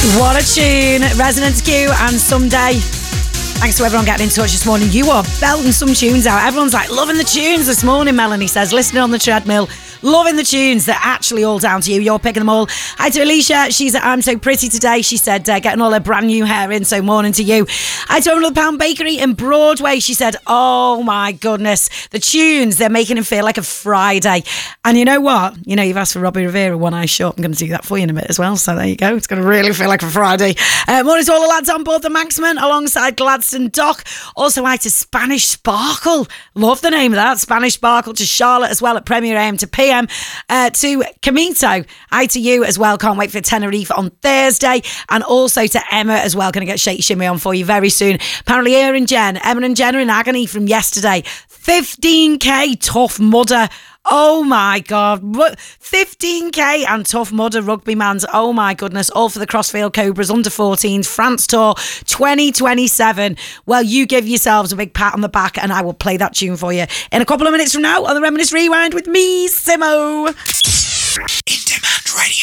What a tune. Resonance Q and Someday. Thanks to everyone getting in touch this morning. You are belting some tunes out. Everyone's like, loving the tunes this morning, Melanie says. Listening on the treadmill. Loving the tunes. They're actually all down to you. You're picking them all. Hi to Alicia. She's at I'm So Pretty today. She said, getting all her brand new hair in. So morning to you. Hi to Another Pound Bakery in Broadway. She said, oh my goodness. The tunes, they're making it feel like a Friday. And you know what? You know, you've asked for Robbie Rivera, One Eye Shut. I'm going to do that for you in a bit as well. So there you go. It's going to really feel like a Friday. Morning to all the lads on board the Maxman alongside Gladstone Dock. Also, hi to Spanish Sparkle. Love the name of that. Spanish Sparkle. To Charlotte as well at Premier AM to PM. To Camito, hi to you as well. Can't wait for Tenerife on Thursday. And also to Emma as well. Going to get Shake Shimmy on for you very soon. Apparently here in Jen, Emma and Jen are in agony from yesterday. 15k Tough Mudder. Oh my God. 15k and Tough Mudder rugby mans. Oh my goodness. All for the Crossfield Cobras under 14s France Tour 2027. Well, you give yourselves a big pat on the back and I will play that tune for you in a couple of minutes from now on the Reminisce Rewind with me, Simo. In Demand Radio.